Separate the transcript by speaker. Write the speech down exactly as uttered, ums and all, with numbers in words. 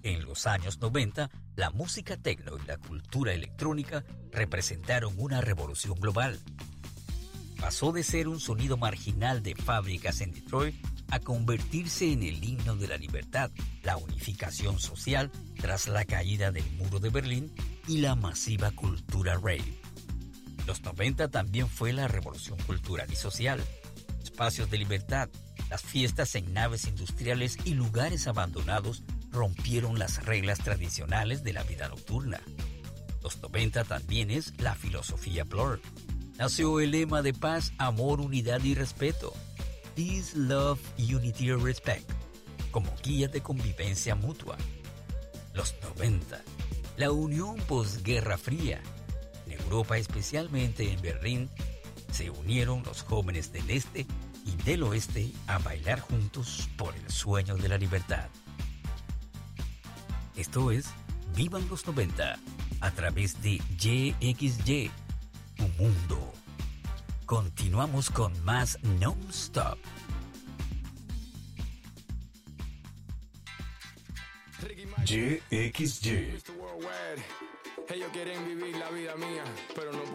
Speaker 1: En los años noventa, la música techno y la cultura electrónica representaron una revolución global. Pasó de ser un sonido marginal de fábricas en Detroit a convertirse en el himno de la libertad, la unificación social tras la caída del muro de Berlín y la masiva cultura rave. Los noventa también fue la revolución cultural y social. Espacios de libertad, las fiestas en naves industriales y lugares abandonados rompieron las reglas tradicionales de la vida nocturna. Los noventa también es la filosofía Blur. Nació el lema de paz, amor, unidad y respeto. Peace, Love, Unity and Respect, como guía de convivencia mutua. Los noventa, la unión posguerra fría. En Europa, especialmente en Berlín, se unieron los jóvenes del este y del oeste a bailar juntos por el sueño de la libertad. Esto es Vivan los noventa a través de Y X Y, un mundo. Continuamos con más Non-Stop.
Speaker 2: Y X Y.
Speaker 3: Ellos quieren vivir la vida mía, pero no